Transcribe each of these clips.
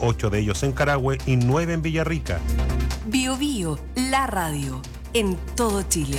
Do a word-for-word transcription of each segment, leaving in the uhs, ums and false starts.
ocho de ellos en Carahue y nueve en Villarrica. Bio Bio, la radio, en todo Chile.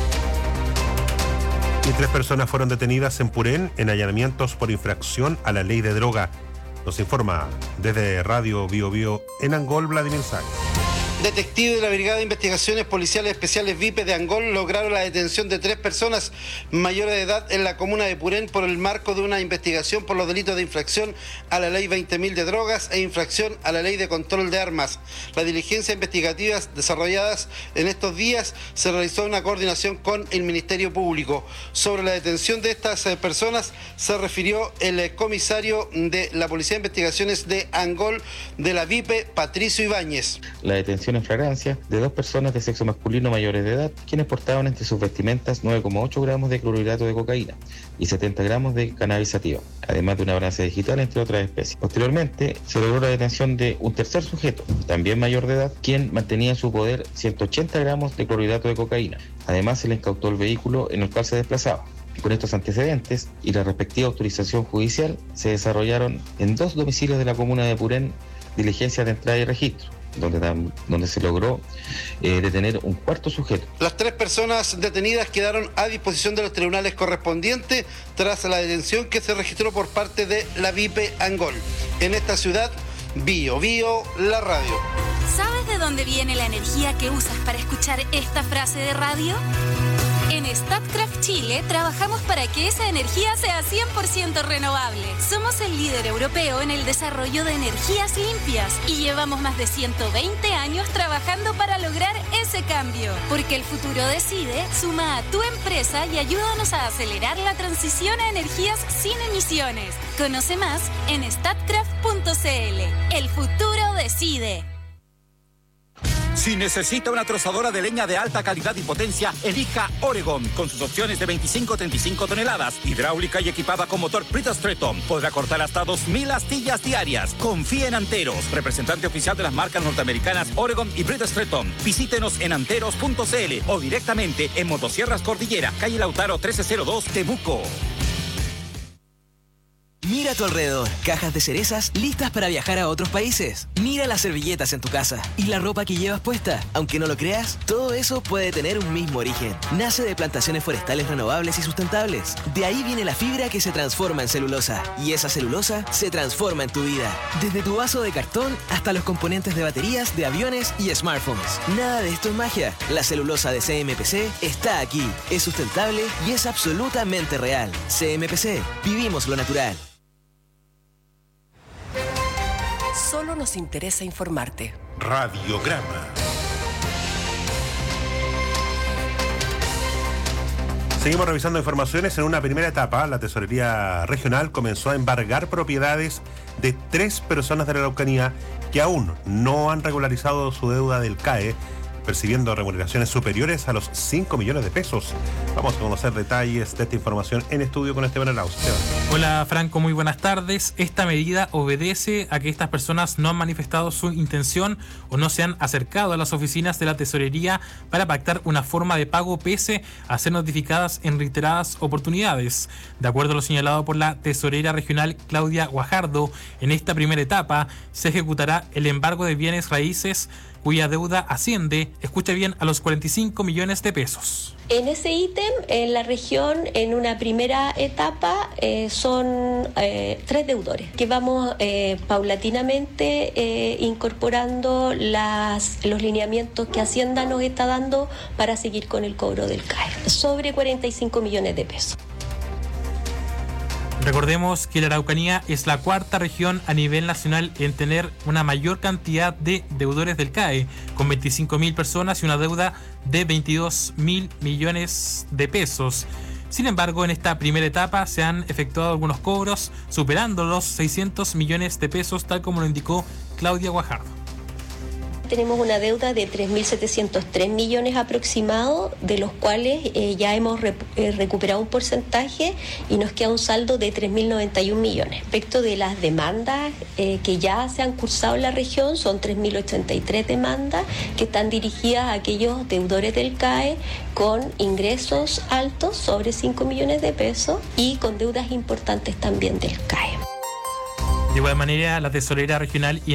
Y tres personas fueron detenidas en Purén en allanamientos por infracción a la ley de droga. Nos informa desde Radio Bio Bio en Angol, Vladimir Sáenz. Detectives de la Brigada de Investigaciones Policiales Especiales V I P E de Angol lograron la detención de tres personas mayores de edad en la comuna de Purén por el marco de una investigación por los delitos de infracción a la ley veinte mil de drogas e infracción a la ley de control de armas. Las diligencias investigativas desarrolladas en estos días se realizó una coordinación con el Ministerio Público. Sobre la detención de estas personas se refirió el comisario de la Policía de Investigaciones de Angol de la V I P E, Patricio Ibáñez. La detención en flagrancia de dos personas de sexo masculino mayores de edad, quienes portaban entre sus vestimentas nueve coma ocho gramos de clorhidrato de cocaína y setenta gramos de cannabis sativa, además de una balanza digital, entre otras especies. Posteriormente, se logró la detención de un tercer sujeto, también mayor de edad, quien mantenía en su poder ciento ochenta gramos de clorhidrato de cocaína. Además, se le incautó el vehículo en el cual se desplazaba. Con estos antecedentes y la respectiva autorización judicial, se desarrollaron en dos domicilios de la comuna de Purén diligencias de entrada y registro, Donde, donde se logró eh, detener un cuarto sujeto. Las tres personas detenidas quedaron a disposición de los tribunales correspondientes tras la detención que se registró por parte de la V I P E Angol. En esta ciudad, Bio Bio, la radio. ¿Sabes de dónde viene la energía que usas para escuchar esta frase de radio? En Statkraft Chile trabajamos para que esa energía sea cien por ciento renovable. Somos el líder europeo en el desarrollo de energías limpias y llevamos más de ciento veinte años trabajando para lograr ese cambio. Porque el futuro decide, suma a tu empresa y ayúdanos a acelerar la transición a energías sin emisiones. Conoce más en statkraft punto c l. El futuro decide. Si necesita una trozadora de leña de alta calidad y potencia, elija Oregon, con sus opciones de veinticinco a treinta y cinco toneladas, hidráulica y equipada con motor Brita-Stratton. Podrá cortar hasta dos mil astillas diarias. Confíe en Anteros, representante oficial de las marcas norteamericanas Oregon y Brita-Stratton. Visítenos en anteros punto c l o directamente en Motosierras Cordillera, calle Lautaro trece cero dos, Temuco. Mira a tu alrededor, cajas de cerezas listas para viajar a otros países. Mira las servilletas en tu casa y la ropa que llevas puesta. Aunque no lo creas, todo eso puede tener un mismo origen. Nace de plantaciones forestales renovables y sustentables. De ahí viene la fibra que se transforma en celulosa. Y esa celulosa se transforma en tu vida. Desde tu vaso de cartón hasta los componentes de baterías, de aviones y smartphones. Nada de esto es magia. La celulosa de C M P C está aquí. Es sustentable y es absolutamente real. C M P C. Vivimos lo natural. Solo nos interesa informarte. Radiograma. Seguimos revisando informaciones. En una primera etapa, la Tesorería Regional comenzó a embargar propiedades de tres personas de la Araucanía que aún no han regularizado su deuda del C A E, percibiendo remuneraciones superiores a los cinco millones de pesos. Vamos a conocer detalles de esta información en estudio con Esteban Arauz. Esteban. Hola Franco, muy buenas tardes. Esta medida obedece a que estas personas no han manifestado su intención o no se han acercado a las oficinas de la Tesorería para pactar una forma de pago pese a ser notificadas en reiteradas oportunidades. De acuerdo a lo señalado por la Tesorera Regional Claudia Guajardo, en esta primera etapa se ejecutará el embargo de bienes raíces cuya deuda asciende, escucha bien, a los cuarenta y cinco millones de pesos. En ese ítem, en la región, en una primera etapa, eh, son eh, tres deudores, que vamos eh, paulatinamente eh, incorporando las, los lineamientos que Hacienda nos está dando para seguir con el cobro del C A E, sobre cuarenta y cinco millones de pesos. Recordemos que la Araucanía es la cuarta región a nivel nacional en tener una mayor cantidad de deudores del C A E, con veinticinco mil personas y una deuda de veintidós mil millones de pesos. Sin embargo, en esta primera etapa se han efectuado algunos cobros superando los seiscientos millones de pesos, tal como lo indicó Claudia Guajardo. Tenemos una deuda de tres mil setecientos tres millones aproximados, de los cuales eh, ya hemos re- eh, recuperado un porcentaje y nos queda un saldo de tres mil noventa y un millones. Respecto de las demandas eh, que ya se han cursado en la región, son tres mil ochenta y tres demandas que están dirigidas a aquellos deudores del C A E con ingresos altos, sobre cinco millones de pesos, y con deudas importantes también del C A E. De igual manera, la Tesorera Regional